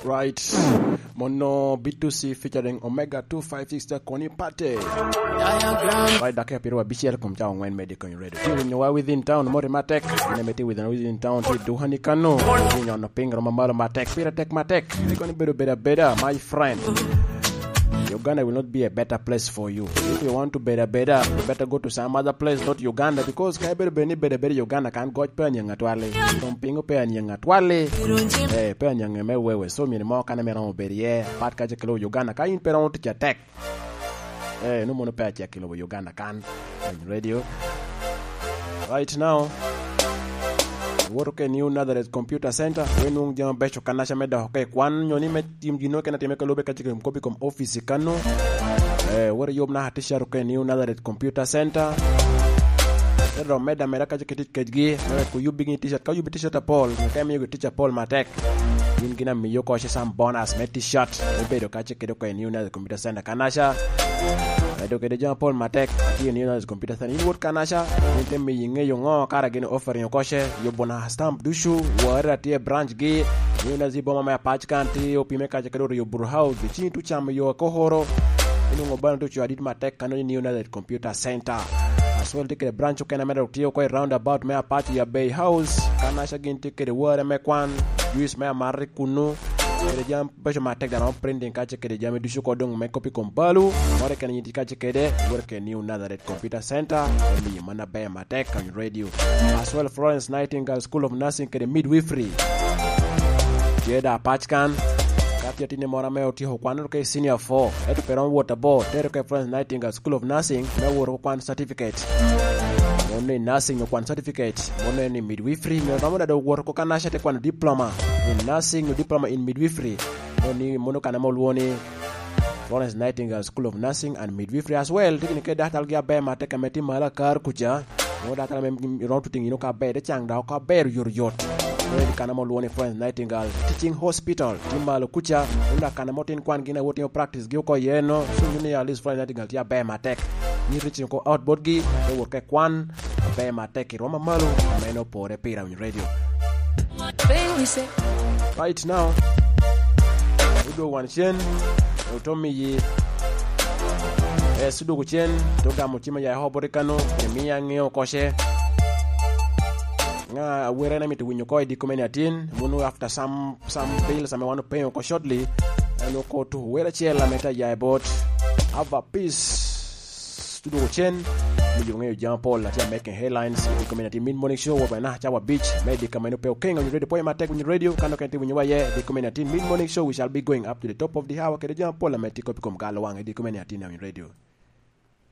Right. Mono B2C featuring Omega 256 Koni Pate. Right, Dake Pirua BCL kumcha ngwen medical radio. Nyo within town more matek. Inameti within town ti duhani kanu. Nyo no ping romamalo matek. Pira tek matek. Koni better my friend. Uganda will not be a better place for you. If you want to better, you better go to some other place, not Uganda, because Kaiber Beni better Uganda can't go paying at Wale. Don't ping paying at Wale. Eh, paying a mewe, so many more can a berry, part kajakilo Uganda, can you peron to attack? Eh, no mono pay kilo Uganda can radio. Right now. Work new another computer center when jam becho kanasha meda hoke kwan nyoni met team dino kana temeka lobe kachike mkopi kom office kanu wore yobna hatisha roke new another computer center ero meda mera kachike tikejgi ko yubingi t-shirt ka yubi t-shirt Paul kama yubi teacher Paul Matek yingina miyoko she some bonus met t-shirt obedo kachike roke new another computer center kanasha Edo Jean Paul Matek ati ni na computer center ni wot kanasha nte mi yinge yongo kara gene offering yokoshe yobona stamp dushu wara tie branch ge ni na ziboma ma patch kanti opimeka jakado yo burhouse bichi tu cham yo kohoro ino ngobana tu chwadit Matek kanoni ni na computer center as well take the branch okena mera tio ko roundabout ma patch ya Bay House kanasha ginti ke wara me kwan use ma mari kunu Kede jam pesho Matek da no printing kache kede jam dushu ko dong me copy kombalu more kan yiti kache kede work new Nazareth Computer Center ni mana be Matek on radio as well Florence Nightingale School of Nursing kede midwifery jeda patchkan kati atine mora me oti ho kwanu ke senior 4 eto peron water board tere ke Florence Nightingale School of Nursing me woro kwan certificate One nursing one certificate, one in midwifery. Me ramona do work ko kanasha te kwan diploma in nursing, diploma in midwifery. Oni mono kana molwoni Florence Nightingale School of Nursing and Midwifery as well. Tikini ke datal gya be ma te kameti mala kar kucha. Mo datal me ron to tingi no ka be de chang da ka be yot. Oni kana molwoni Florence Nightingale Teaching Hospital. Timalo kucha unda kana motin kwan gina wotin practice gyo ko yeno. So ni at least Florence Nightingale ya be ma tek. Ni reaching ko outboard gi e work e kwan be ma tek roma malu meno pore pira on radio. Right now udo wan chen utomi yi sudo kuchen toga mutima ya hoborikano emiya ngeo koshe nga were na mitu winyo ko di community munu after some bills I want to pay ko shortly and ko to were chela meta ya bot have a peace studio chen Mujunge Jean Paul latia making headlines in the community mid-morning show where na chawa beach maybe kama inope okay on radio point Matek on radio kano kenti winyo ye the community mid-morning show we shall be going up to the top of the hour kede Jean Paul ameti kopi komkalo wange the community on radio